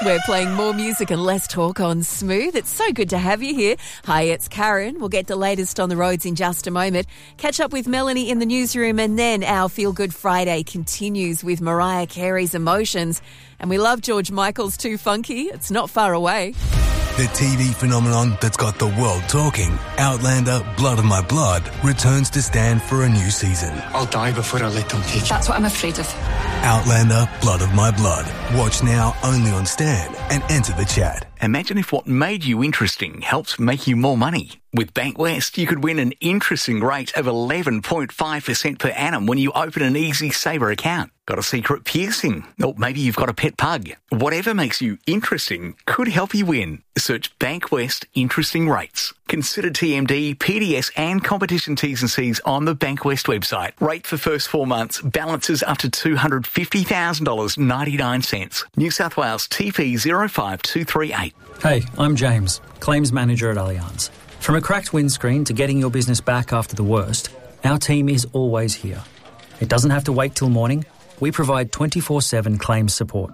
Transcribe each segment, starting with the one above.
We're playing more music and less talk on Smooth. It's so good to have you here. Hi, it's Karen. We'll get the latest on the roads in just a moment. Catch up with Melanie in the newsroom, and then our Feel Good Friday continues with Mariah Carey's Emotions. And we love George Michael's Too Funky. It's not far away. The TV phenomenon that's got the world talking, Outlander Blood of My Blood, returns to stand for a new season. I'll die before I let them take it. That's what I'm afraid of. Outlander Blood of My Blood. Watch now only on Stan and enter the chat. Imagine if what made you interesting helps make you more money. With Bankwest, you could win an interesting rate of 11.5% per annum when you open an Easy Saver account. Got a secret piercing? Or maybe you've got a pet pug. Whatever makes you interesting could help you win. Search Bankwest Interesting Rates. Consider TMD, PDS and competition T's and C's on the Bankwest website. Rate for first 4 months. Balances up to $250,000 99 cents. New South Wales TP 05238. Hey, I'm James, Claims Manager at Allianz. From a cracked windscreen to getting your business back after the worst, our team is always here. It doesn't have to wait till morning. We provide 24/7 claims support.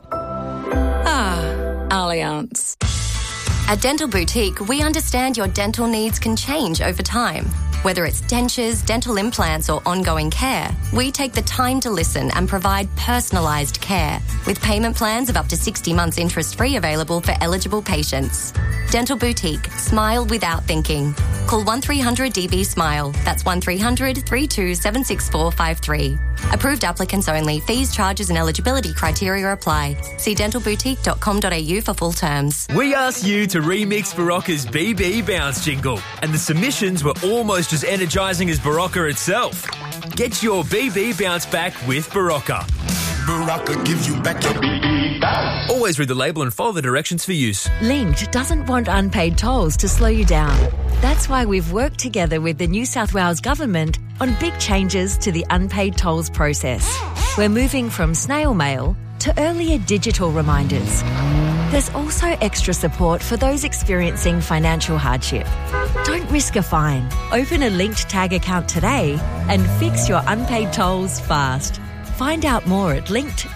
Allianz. At Dental Boutique, we understand your dental needs can change over time. Whether it's dentures, dental implants or ongoing care, we take the time to listen and provide personalised care with payment plans of up to 60 months interest-free available for eligible patients. Dental Boutique. Smile without thinking. Call 1300-DB-SMILE. That's 1300-32-76453. Approved applicants only. Fees, charges and eligibility criteria apply. See dentalboutique.com.au for full terms. We asked you to remix Barocca's BB Bounce jingle, and the submissions were almost as energising as Barocca itself. Get your BB Bounce back with Barocca. Barocca gives you back your BB bounce. Always read the label and follow the directions for use. Linked doesn't want unpaid tolls to slow you down. That's why we've worked together with the New South Wales Government on big changes to the unpaid tolls process. We're moving from snail mail to earlier digital reminders. There's also extra support for those experiencing financial hardship. Don't risk a fine. Open a Linked Tag account today and fix your unpaid tolls fast. Find out more at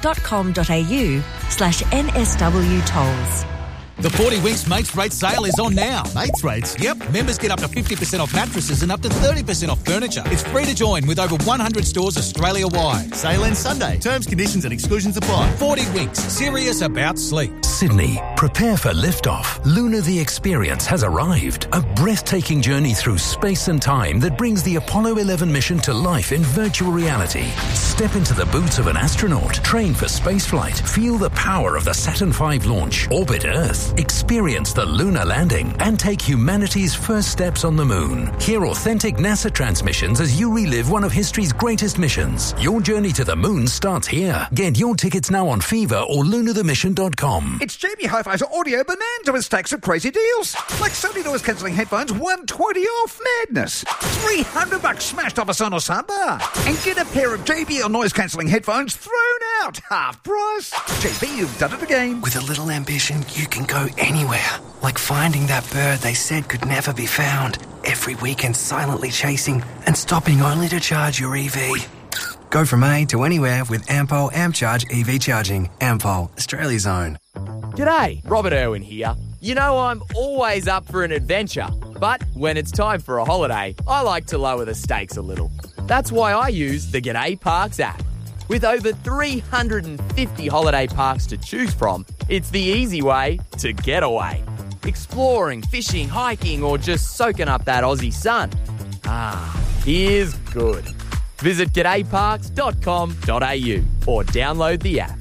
linked.com.au/NSW tolls. The 40 Winks Mates Rate sale is on now. Mates Rates? Yep. Members get up to 50% off mattresses and up to 30% off furniture. It's free to join with over 100 stores Australia-wide. Sale ends Sunday. Terms, conditions and exclusions apply. 40 Winks. Serious about sleep. Sydney, prepare for liftoff. Luna the Experience has arrived. A breathtaking journey through space and time that brings the Apollo 11 mission to life in virtual reality. Step into the boots of an astronaut. Train for spaceflight. Feel the power of the Saturn V launch. Orbit Earth. Experience the lunar landing and take humanity's first steps on the moon. Hear authentic NASA transmissions as you relive one of history's greatest missions. Your journey to the moon starts here. Get your tickets now on Fever or lunarthemission.com. It's JB Hi-Fi's Audio Bonanza with stacks of crazy deals. Like Sony noise cancelling headphones, $120 off. Madness. $300 smashed off a Sonos soundbar. And get a pair of JBL noise cancelling headphones thrown out. Half price. JB, you've done it again. With a little ambition, you can go anywhere. Like finding that bird they said could never be found. Every weekend silently chasing and stopping only to charge your EV. Go from A to anywhere with Ampol AmpCharge EV charging. Ampol, Australia's own. G'day, Robert Irwin here. You know I'm always up for an adventure, but when it's time for a holiday, I like to lower the stakes a little. That's why I use the G'day Parks app. With over 350 holiday parks to choose from, it's the easy way to get away. Exploring, fishing, hiking, or just soaking up that Aussie sun. Here's good. Visit g'dayparks.com.au or download the app.